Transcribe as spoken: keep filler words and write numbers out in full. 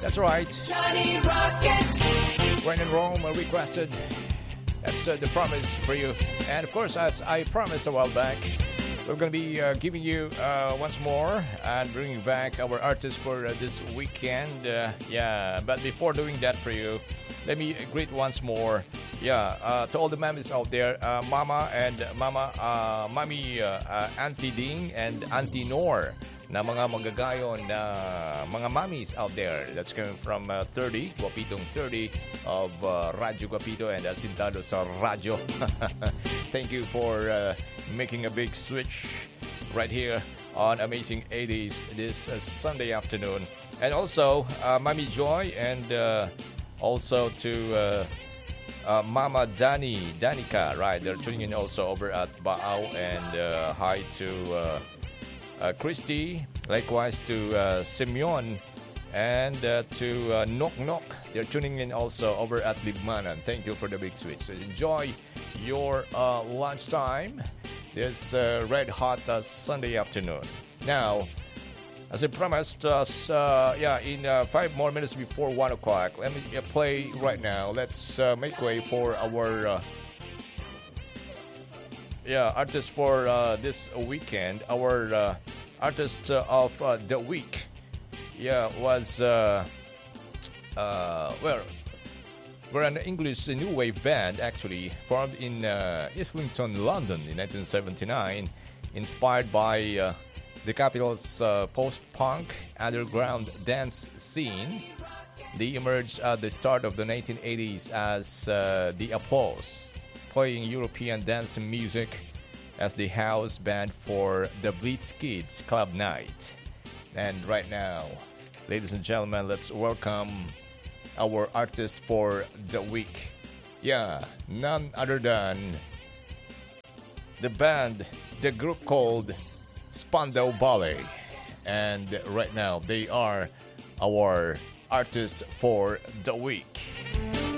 That's right. Johnny Rocket. When in Rome, uh, requested. That's uh, the promise for you. And of course, as I promised a while back, we're going to be uh, giving you uh, once more and bringing back our artists for uh, this weekend. Uh, yeah, but before doing that for you, let me greet once more. Yeah, uh, to all the mammies out there, uh, Mama and Mama, uh, Mami uh, uh, Auntie Ding and Auntie Nor, na mga magagayon na mga mommies out there. That's coming from uh, thirty, Guapitong thirty of uh, Radyo Guapito and Asintado sa Radyo. Thank you for uh, making a big switch right here on Amazing eighties this uh, Sunday afternoon. And also, uh, Mami Joy and uh, also to uh, uh, Mama Dani, Danica, right? They're tuning in also over at Baao. And uh, hi to uh, uh, Christy, likewise to uh, Simeon, and uh, to uh, Nok Nok. They're tuning in also over at Libmanan. Thank you for the big switch. So enjoy your uh, lunchtime this uh, red hot uh, Sunday afternoon. Now, as I promised us, uh, yeah, in uh, five more minutes before one o'clock, let me uh, play right now. Let's uh, make way for our uh, yeah artist for uh, this weekend. Our uh, artist uh, of uh, the week, yeah, was uh, uh, well, we're an English new wave band actually formed in uh, Islington, London, in nineteen seventy-nine, inspired by Uh, the capital's uh, post-punk underground dance scene. They emerged at the start of the nineteen eighties as uh, The Applause, playing European dance music as the house band for the Blitz Kids Club Night. And right now, ladies and gentlemen, let's welcome our artist for the week. Yeah, none other than the band, the group called Spandau Ballet. And right now they are our artist for the week.